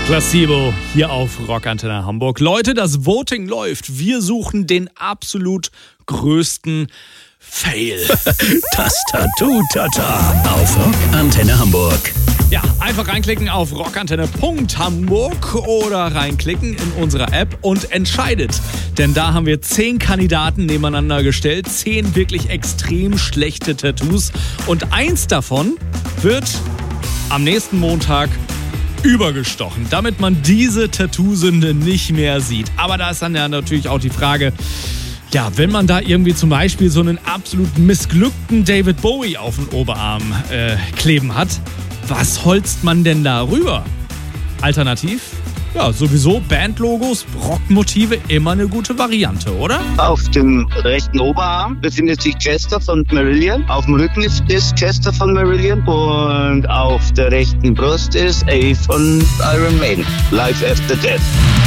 Placebo hier auf Rockantenne Hamburg. Leute, das Voting läuft. Wir suchen den absolut größten Fail. Das Tattoo-Tata auf Rockantenne Hamburg. Ja, einfach reinklicken auf rockantenne.hamburg oder reinklicken in unserer App und entscheidet. Denn da haben wir 10 Kandidaten nebeneinander gestellt, 10 wirklich extrem schlechte Tattoos. Und eins davon wird am nächsten Montag übergestochen, damit man diese Tattoo-Sünde nicht mehr sieht. Aber da ist dann ja natürlich auch die Frage, ja, wenn man da irgendwie zum Beispiel so einen absolut missglückten David Bowie auf den Oberarm kleben hat, was holzt man denn da rüber? Alternativ? Ja, sowieso Bandlogos, Rockmotive, immer eine gute Variante, oder? Auf dem rechten Oberarm befindet sich Chester von Marillion. Auf dem Rücken ist Chester von Marillion. Und auf der rechten Brust ist A von Iron Maiden. Life After Death.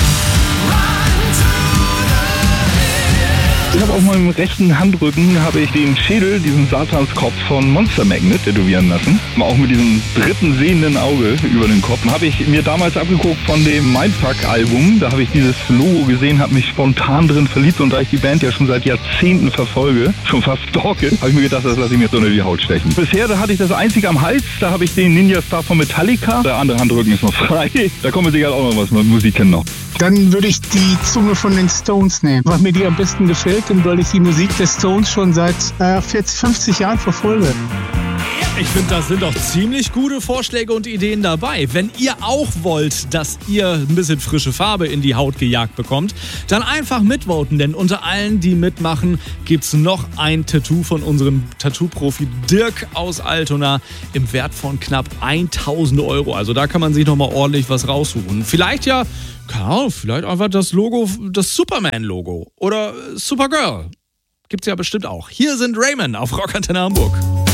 Ich habe auf meinem rechten Handrücken den Schädel, diesen Satanskopf von Monster Magnet tätowieren lassen. Auch mit diesem dritten sehenden Auge über den Kopf. Habe ich mir damals abgeguckt von dem Mindfuck-Album. Da habe ich dieses Logo gesehen, habe mich spontan drin verliebt. Und da ich die Band ja schon seit Jahrzehnten verfolge, schon fast stalke, habe ich mir gedacht, das lasse ich mir so unter die Haut stechen. Bisher da hatte ich das einzig am Hals. Da habe ich den Ninja Star von Metallica. Der andere Handrücken ist noch frei. Da kommen wir sicher auch noch was mit Musik hin noch. Dann würde ich die Zunge von den Stones nehmen, was mir die am besten gefällt, weil ich die Musik der Stones schon seit 40, 50 Jahren verfolge. Ich finde, da sind doch ziemlich gute Vorschläge und Ideen dabei. Wenn ihr auch wollt, dass ihr ein bisschen frische Farbe in die Haut gejagt bekommt, dann einfach mitvoten, denn unter allen, die mitmachen, gibt's noch ein Tattoo von unserem Tattoo-Profi Dirk aus Altona im Wert von knapp 1.000 €. Also da kann man sich nochmal ordentlich was raussuchen. Vielleicht vielleicht einfach das Logo, das Superman-Logo oder Supergirl. Gibt's ja bestimmt auch. Hier sind Raymond auf Rockantenne Hamburg.